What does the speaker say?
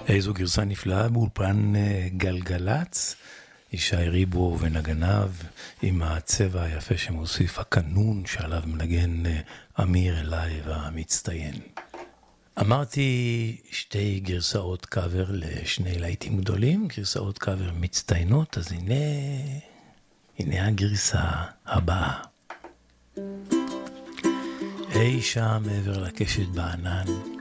איזו גרסה נפלאה באולפן גלגלץ, ישי ריבו ונגניו עם הצבע היפה שמוסיף הקנון שעליו מנגן אמיר אלייב המצטיין. אמרתי שתי גרסאות קאבר לשני להיטים גדולים, גרסאות קאבר מצטיינות, אז הנה הגרסה הבאה. אי שם מעבר לקשת בענן,